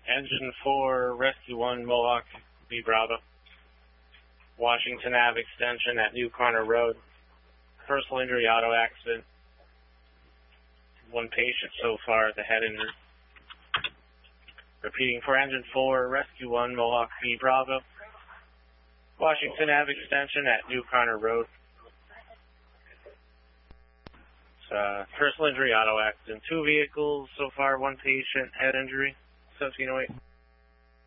Engine 4, Rescue 1, Mohawk, B Bravo. Washington Ave extension at New Corner Road. Personal injury auto accident. One patient so far at the head injury. Repeating for Engine 4, Rescue 1, Mohawk, B Bravo. Washington Ave extension at New Corner Road. Personal injury auto accident. 2 vehicles so far, 1 patient, head injury. 1708.